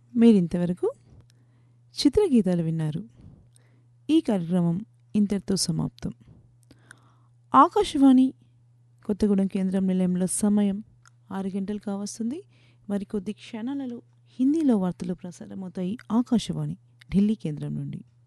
మీరింతవరకు చిత్రగీతాలు విన్నారు. ఈ కార్యక్రమం ఇంతటితో సమాప్తం. ఆకాశవాణి కొత్తగూడెం కేంద్రం నిలయంలో సమయం 6 గంటలు కావస్తుంది. మరికొద్ది క్షణాలలో హిందీలో వార్తలు ప్రసారమవుతాయి ఆకాశవాణి ఢిల్లీ కేంద్రం నుండి.